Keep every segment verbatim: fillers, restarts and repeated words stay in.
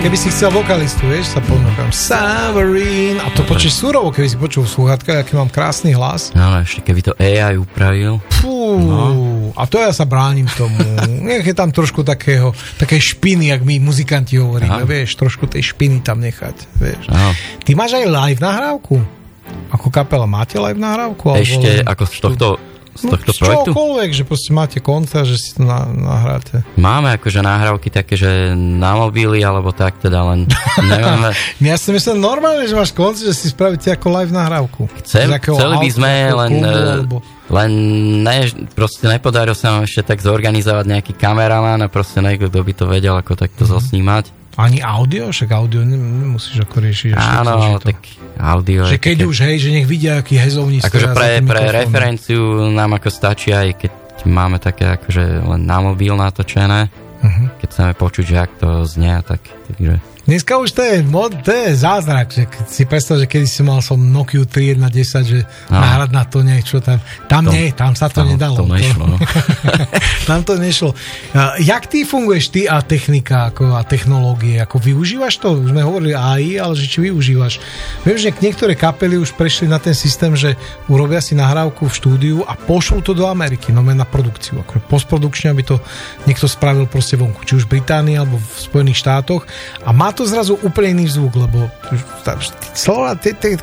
keby si chcel vokalistu, vieš, sa ponúkam. Severin. A to počuješ surovo, keby si počul v sluchátkach, aký mám krásny hlas. No, ešte keby to á í upravil. Fú, no. A to ja sa bránim tomu. Nech je tam trošku takého, také špiny, jak my muzikanti hovoríme, no. Vieš, trošku tej špiny tam nechať, vieš. No. Ty máš aj live nahrávku? Ako kapela máte live nahrávku? Ešte, ako z tohto... Z tohto no, z projektu? čokoľvek, že proste máte koncert, že si to na, nahráte. Máme akože nahrávky také, že na mobily, alebo tak teda len nemáme. Ja si myslím normálne, že máš koncert, že si spravíte ako live nahrávku. Chcel, chceli by sme, len, klubu, len ne, proste nepodarilo sa nám ešte tak zorganizovať nejaký kameraman a proste niekto, kto by to vedel, ako takto mm-hmm. zosnímať. Ani audio? Však audio nemusíš ako riešiť. Áno, tak audio... Že keď také... už, hej, že nech vidia, aký hezovní akože pre, pre referenciu nám ako stačí aj keď máme také akože len na mobil natočené. Uh-huh. Keď chceme počuť, že ak to znie, tak... Takže... Dneska už to je, mod, to je zázrak, že si predstav, že kedy si mal som Nokia tri jedna desať, že no. Nahrať na to niečo tam. Tam to, nie, tam sa to tam, nedalo. To nešlo, no. Tam to nešlo. Uh, jak ty funguješ, ty a technika ako, a technológie? Ako využívaš to? Už sme hovorili á í, ale že či využívaš? Viem, že niektoré kapely už prešli na ten systém, že urobia si nahrávku v štúdiu a pošlú to do Ameriky, no na produkciu. Ako postprodukčne, aby to niekto spravil proste vonku. Či už v Británii, alebo v Spojených štátoch. A má to zrazu úplne iný zvuk, lebo slova,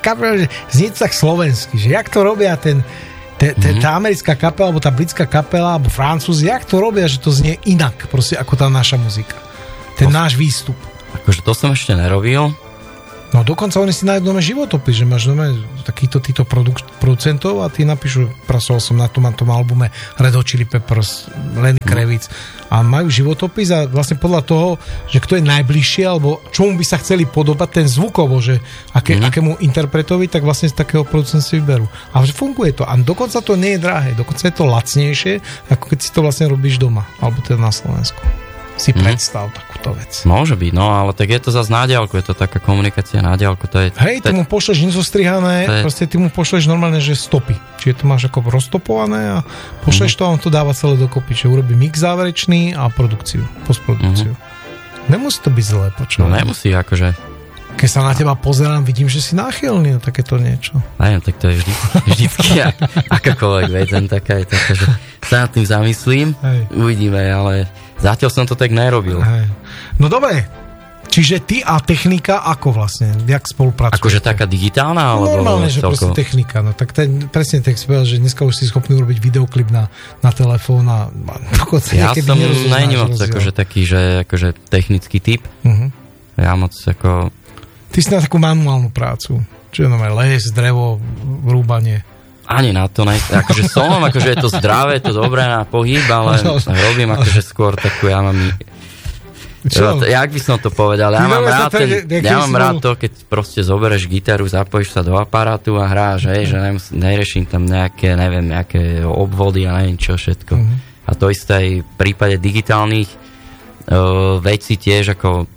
znie to tak slovensky, že jak to robia ten, te, te, tá americká kapela, alebo tá britská kapela, alebo Francúzi, jak to robia, že to znie inak, proste ako tá naša muzika. Ten to, náš výstup. Akože to som ešte nerobil. No dokonca oni si nájdú nové životopis, že máš nové takýto títo produk- producentov a ty napíšu, pracoval som na tom, na tom albume Red Hot Chili Peppers, Lenny Kravitz a majú životopis a vlastne podľa toho, že kto je najbližšie alebo čomu by sa chceli podobať ten zvukovo, že aké, mm. akému interpretovi, tak vlastne z takého producenta si vyberú. A že funguje to. A dokonca to nie je drahé, dokonca je to lacnejšie, ako keď si to vlastne robíš doma, alebo teda na Slovensku. Si predstav mm. takúto vec. Môže byť, no, ale tak je to zase na diaľku, je to taká komunikácia na diaľku. To je, Hej, ty to mu pošleš nezostrihané, je... proste ty mu pošleš normálne, že stopy. Čiže to máš ako roztopované a pošleš mm. to a on to dáva celé dokopy. Čiže urobí mix záverečný a produkciu, postprodukciu. Mm. Nemusí to byť zlé, počúvaj. No nemusí, akože. Keď sa na teba pozerám, vidím, že si náchylný na takéto niečo. Neviem, tak to je vždy, vždycky akákoľvek vec, taká je taká, že sa nad tým zamyslím, Hej. uvidíme, ale zatiaľ som to tak nerobil. Hej. No dobre, čiže ty a technika ako vlastne? Jak spolupracujete? Akože taká digitálna? Alebo normálne, že proste technika. No tak ten, presne tak si povedal, že dneska už si schopný urobiť videoklip na, na telefón a dokonca ja som není moc akože taký, že akože technický typ. Uh-huh. Ja moc ako... Ty si na takú manuálnu prácu. Čiže normálne les, drevo, rúbanie. Ani na to, ne, akože som, akože je to zdravé, je to dobré na pohyb, ale robím akože skôr takú, ja mám... Čo? Jak by som to povedal? Ja mám, rád, ten, ja mám rád to, keď proste zoberieš gitaru, zapojíš sa do aparátu a hráš, hej, že neriešim tam nejaké, neviem, nejaké obvody a neviem čo všetko. Uh-huh. A to isté aj v prípade digitálnych uh, vecí tiež, ako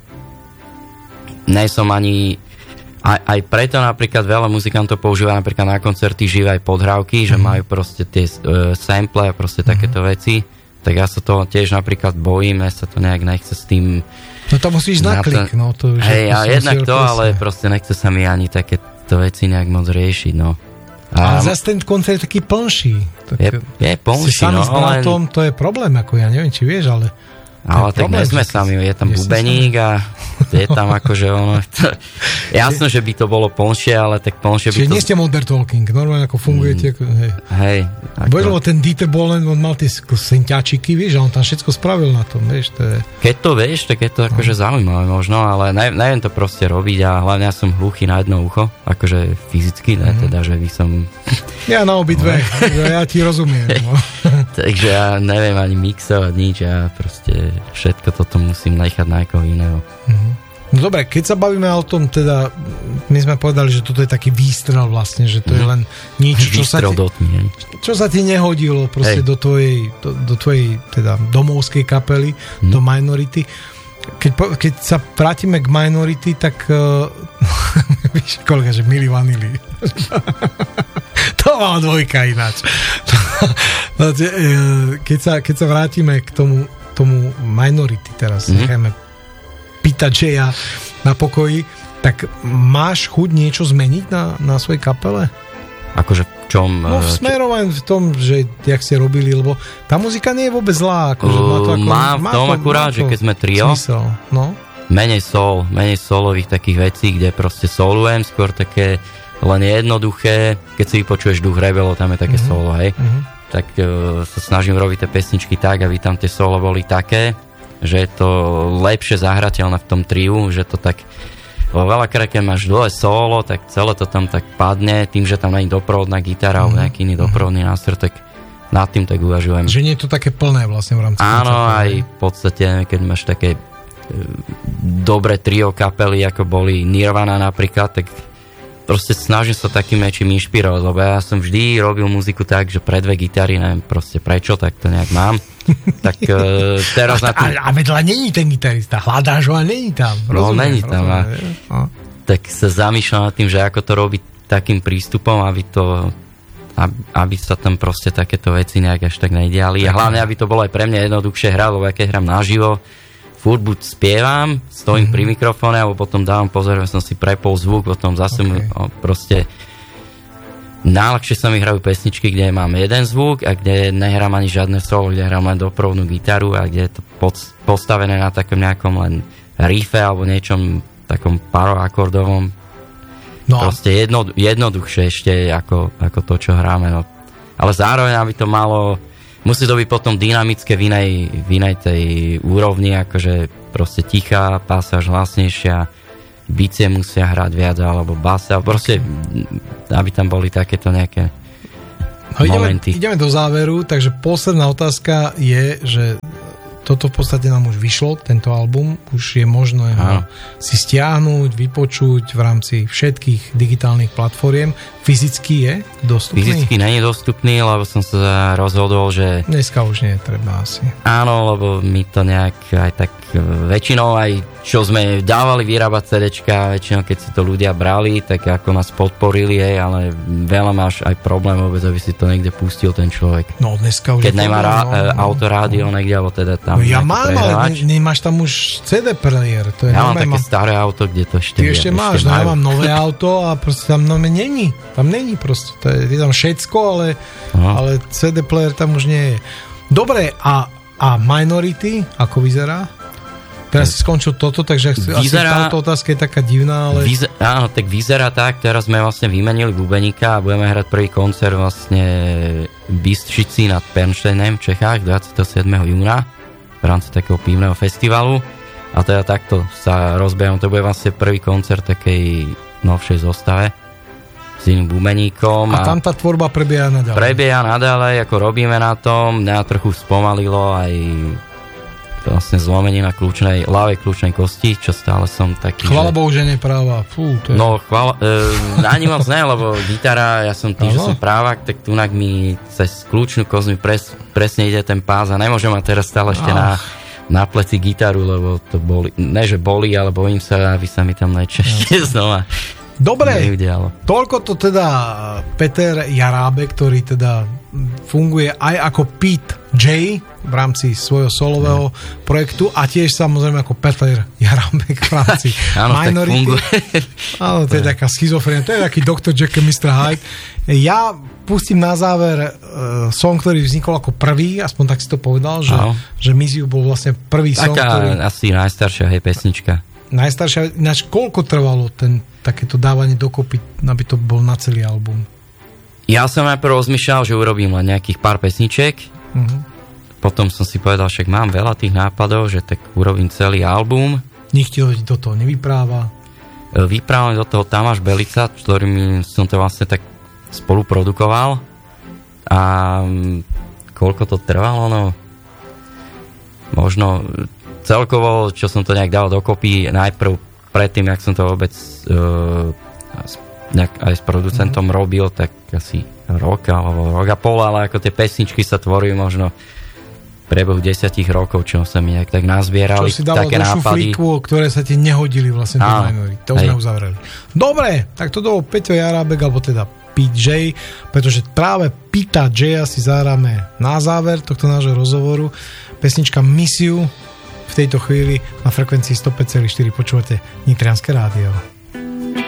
nie som ani... Aj, aj preto napríklad veľa muzikantov používa napríklad na koncerty živé aj podhrávky, že mm. majú proste tie uh, sample a proste mm. takéto veci. Tak ja sa to tiež napríklad bojím, ja sa to nejak nechce s tým... No to musíš na klik, no to... Hej, a jednak to, presne. Ale proste nechce sa mi ani takéto veci nejak moc riešiť, no. A, ale zase ten koncert je taký plnší. Tak je, je plnší, no. S bratom, len... to je problém, ako ja neviem, či vieš, ale... Ale tak nie sme sami, je tam bubeník a je tam akože ono... To, jasno, že by to bolo plnšie, ale tak plnšie by to... Čiže nie ste modern talking, normálne ako fungujete. Ako, hej. Hej. Ako... Lebo ten Dieter Bohlen, on mal tie sentiačiky, vieš, a on tam všetko spravil na tom, vieš. To je... Keď to vieš, tak je to akože zaujímavé možno, ale ne, neviem to proste robiť a hlavne ja som hluchý na jedno ucho, akože fyzicky, ne, mm-hmm. teda, že by som... Ja na obidve, ja ti rozumiem. No. Takže ja neviem ani mixovať nič, ja proste všetko toto musím nechať na niekoho iného. Mm-hmm. No dobre, keď sa bavíme o tom, teda my sme povedali, že toto je taký výstrel vlastne, že to mm. je len nič, čo sa, ti, dotmi, čo sa ti nehodilo proste do tvojej, do, do tvojej teda domovskej kapely, mm. do Minority. Keď, keď sa vrátime k Minority, tak uh, víš, koľka, že Milli Vanilli. To má dvojka ináč. keď, sa, keď sa vrátime k tomu tomu Minority teraz, mm-hmm. nechajme Pita Pita J na pokoji, tak máš chuť niečo zmeniť na, na svojej kapele? Akože v čom? No v smerovaní v tom, že jak ste robili, lebo tá muzika nie je vôbec zlá. Akože má to ako, mám v tom akurát, že keď sme trio, smysel, no? menej sol, menej solových takých vecí, kde proste solujem, skôr také len jednoduché, keď si vypočuješ Duch rebelov, tam je také mm-hmm. solo, hej, mm-hmm. tak uh, sa snažím robiť tie pesničky tak, aby tam tie solo boli také, že je to lepšie zahrateľné v tom triu, že to tak veľakrát, keď máš dlhé solo, tak celé to tam tak padne, tým, že tam nie je doprovodná gitara mm-hmm. alebo nejaký iný doprovodný nástroj, tak nad tým tak uvažujem. Že nie je to také plné vlastne v rámci. Áno, koncertu, aj v podstate, keď máš také dobré trio kapely, ako boli Nirvana napríklad, tak proste snažím sa takým niečím inšpirovať, lebo ja som vždy robil muziku tak, že pre dve gitary, neviem proste prečo, tak to nejak mám. Tak uh, teraz a, na tým... A, a vedľa není ten gitarista, hľadáš ho a není tam. Rozumiem, no, není tam. Rozumiem, a, tak sa zamýšľam nad tým, že ako to robiť takým prístupom, aby to aby, aby sa tam proste takéto veci nejak až tak nediali. A hlavne, aby to bolo aj pre mňa jednoduchšie hrať, lebo keď hrám naživo, furt buď spievam, stojím mm-hmm. pri mikrofóne, alebo potom dávam pozor, že som si prepol zvuk, potom zase okay. mu, proste najľahšie sa mi hrajú pesničky, kde mám jeden zvuk a kde nehrám ani žiadne solo, kde hrám len doprovodnú gitaru a kde je to pod, postavené na takom nejakom len riffe alebo niečom takom paroakordovom. No. Proste jedno, jednoduchšie ešte ako, ako to, čo hráme. No. Ale zároveň, aby to malo musí to byť potom dynamické v inej, v inej tej úrovni, akože proste tichá, pasáž hlasnejšia, bicie musia hrať viac, alebo basa, proste, aby tam boli takéto nejaké no, momenty. Ideme, ideme do záveru, takže posledná otázka je, že toto v podstate nám už vyšlo, tento album, už je možné ho si stiahnuť, vypočuť v rámci všetkých digitálnych platform. Fyzicky je dostupný? Fyzicky nie je dostupný, lebo som sa rozhodol, že... Dneska už nie je treba asi. Áno, lebo my to nejak aj tak väčšinou aj čo sme dávali vyrábať CDčka, väčšinou keď si to ľudia brali, tak ako nás podporili, hej, ale veľa máš aj problém vôbec, aby si to niekde pustil ten človek. No dneska už... Keď nemá rá, no, no, autorádio no. niekde, alebo teda tam... No ja mám, prehráč. Ale nemáš tam už cé dé player. To je ja mám také mám... staré auto, kde to ešte... Ty ešte máš, ešte no ja mám nové auto a proste tam no, není. Tam není proste. To je, je tam všetko, ale, no. ale cé dé player tam už nie je. Dobre, a, a Minority, ako vyzerá? Teraz si skončil toto, takže vyzerá, asi táto otázka je taká divná, ale... Vyzer, áno, tak vyzerá tak, teraz sme vlastne vymenili bubeníka a budeme hrať prvý koncert vlastne v Bystřici nad Pernštajnem v Čechách dvadsiateho siedmeho júna v rámci takého pivného festivalu a teda takto sa rozbieham, to bude vlastne prvý koncert takej novšej zostave s iným bubeníkom. A, a tam tá tvorba prebieha naďalej? Prebieha naďalej, ako robíme na tom, mňa trochu spomalilo aj vlastne zlomenina kľúčnej, ľavej kľúčnej kosti, čo stále som taký... Chvála že... Bohu, že nepráva. Fú, to je... No, chvála... E, ani moc ne, lebo gitara, ja som tým, že som právak, tak tunak mi cez kľúčnú kost mi pres, presne ide ten pás a nemôžem mať teraz stále ešte na, na pleci gitaru, lebo to boli... Ne, že boli, ale bojím sa, aby sa mi tam najčešie znova... Dobre, toľko to teda Peter Jarábek, ktorý teda funguje aj ako Pete J v rámci svojho solového mm. projektu a tiež samozrejme ako Peter Jarábek v rámci Minority. Áno, to je taká schizofrenia, to je taký doktor Jekyll, mister Hyde. Ja pustím na záver uh, song, ktorý vznikol ako prvý, aspoň tak si to povedal, že, že Miss You bol vlastne prvý taká song, ktorý... asi najstaršia, hej, pesnička. Najstaršia, ináč koľko trvalo ten, takéto dávanie dokopy, aby to bol na celý album? Ja som najprv rozmýšľal, že urobím len nejakých pár pesniček, uh-huh. potom som si povedal, však mám veľa tých nápadov, že tak urobím celý album. Nech ti do toho nevypráva? Vyprávam do toho Tamáš Belica, ktorým som to vlastne tak spoluprodukoval a koľko to trvalo, no možno celkovo, čo som to nejak dal dokopy, najprv predtým, jak som to vôbec uh, nejak aj s producentom mm-hmm. robil, tak asi rok alebo rok a pol, ale ako tie pesničky sa tvorujú možno v priebehu desiatich rokov, čo sa mi nejak tak nazbierali. Čo si dával do šuflíku, ktoré sa ti nehodili vlastne do Minority. To sme uzavreli. Dobre, tak to bol Peťo Jarábek, alebo teda Pete J, pretože práve Pita J si zahráme na záver tohto nášho rozhovoru. Pesnička Miss You v v tejto chvíli na frekvencii sto päť celá štyri počúvate Nitrianske rádio.